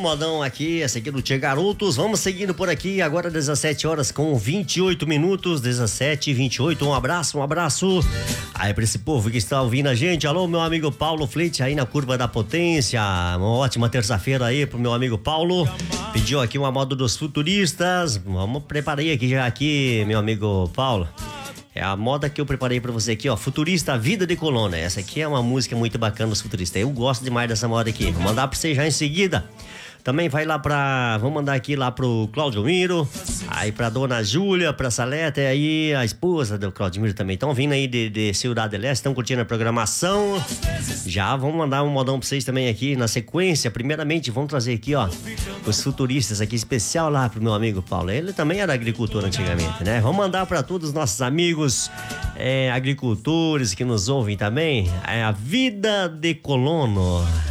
modão aqui, essa aqui do Tia Garotos. Vamos seguindo por aqui, agora 17 horas com 28 minutos, 17h28. Um abraço. Aí pra esse povo que está ouvindo a gente, alô, meu amigo Paulo Fleit aí na Curva da Potência. Uma ótima terça-feira aí pro meu amigo Paulo. Pediu aqui uma moda dos futuristas. Vamos, preparei aqui, meu amigo Paulo. É a moda que eu preparei pra você aqui, ó, Futurista Vida de Colônia. Essa aqui é uma música muito bacana dos futuristas. Eu gosto demais dessa moda aqui. Vou mandar pra você já em seguida. Também vai lá vamos mandar aqui lá pro Claudio Miro, aí pra dona Júlia, pra Saleta, e aí a esposa do Claudio Miro também. Estão vindo aí de Ciudad del Este, estão curtindo a programação. Já vamos mandar um modão pra vocês também aqui na sequência. Primeiramente, vamos trazer aqui, ó, os futuristas aqui, especial lá pro meu amigo Paulo. Ele também era agricultor antigamente, né? Vamos mandar pra todos os nossos amigos agricultores que nos ouvem também. É a Vida de Colono.